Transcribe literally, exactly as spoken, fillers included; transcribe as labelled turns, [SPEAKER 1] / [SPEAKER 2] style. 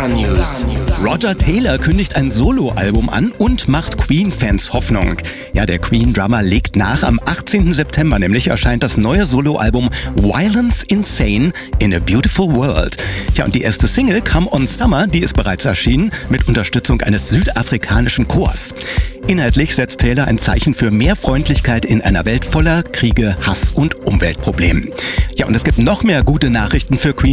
[SPEAKER 1] Star-News.
[SPEAKER 2] Roger Taylor kündigt ein Soloalbum an und macht Queen-Fans Hoffnung. Ja, der Queen-Drummer legt nach. Am achtzehnten September nämlich erscheint das neue Soloalbum Violence Insane in a Beautiful World. Tja, und die erste Single, Come on Summer, die ist bereits erschienen mit Unterstützung eines südafrikanischen Chors. Inhaltlich setzt Taylor ein Zeichen für mehr Freundlichkeit in einer Welt voller Kriege, Hass und Umweltproblemen. Ja, und es gibt noch mehr gute Nachrichten für Queen.